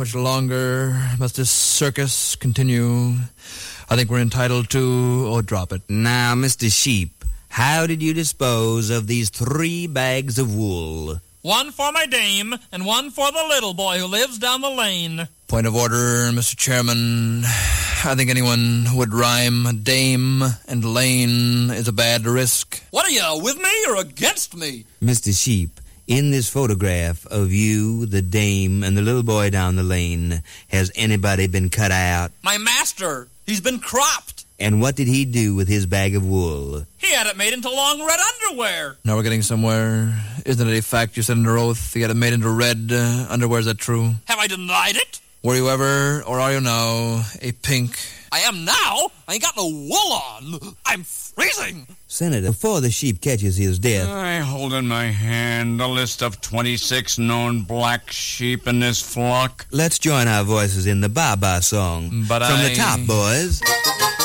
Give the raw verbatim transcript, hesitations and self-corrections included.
much longer must this circus continue? I think we're entitled to... Oh, drop it. Now, Mister Sheep, how did you dispose of these three bags of wool? One for my dame, and one for the little boy who lives down the lane. Point of order, Mister Chairman. I think anyone who would rhyme dame and lane is a bad risk. What are you, with me or against me? Mister Sheep, in this photograph of you, the dame, and the little boy down the lane, has anybody been cut out? My master. He's been cropped. And what did he do with his bag of wool? He had it made into long red underwear. Now we're getting somewhere. Isn't it a fact you said under oath you had it made into red uh, underwear? Is that true? Have I denied it? Were you ever, or are you now, a pink? I am now. I ain't got no wool on. I'm freezing. Senator, before the sheep catches his death... I hold in my hand a list of twenty-six known black sheep in this flock. Let's join our voices in the Baa Baa song. But From I... the top, boys.